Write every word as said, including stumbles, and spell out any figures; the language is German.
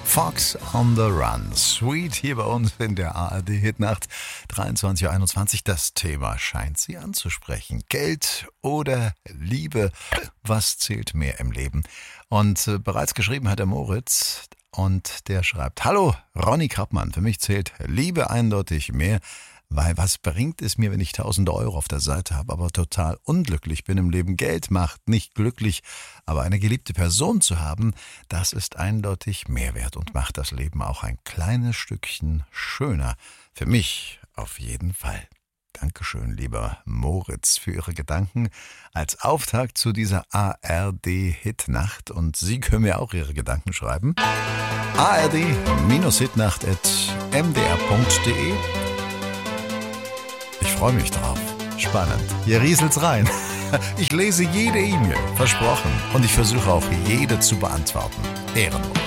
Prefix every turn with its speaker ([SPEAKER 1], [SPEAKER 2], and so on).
[SPEAKER 1] Fox on the Run. Sweet hier bei uns in der A R D-Hitnacht. dreiundzwanzig Uhr einundzwanzig. Das Thema scheint Sie anzusprechen. Geld oder Liebe? Was zählt mehr im Leben? Und äh, bereits geschrieben hat der Moritz. Und der schreibt: Hallo, Ronny Kappmann. Für mich zählt Liebe eindeutig mehr. Weil was bringt es mir, wenn ich tausende Euro auf der Seite habe, aber total unglücklich bin im Leben? Geld macht nicht glücklich, aber eine geliebte Person zu haben, das ist eindeutig mehr wert und macht das Leben auch ein kleines Stückchen schöner. Für mich auf jeden Fall. Dankeschön, lieber Moritz, für Ihre Gedanken als Auftakt zu dieser A R D-Hitnacht. Und Sie können mir auch Ihre Gedanken schreiben. a r d Hitnacht at m d r punkt d e. Ich freue mich drauf. Spannend. Hier rieselt's rein. Ich lese jede E-Mail, versprochen. Und ich versuche auch jede zu beantworten. Ehrenlos.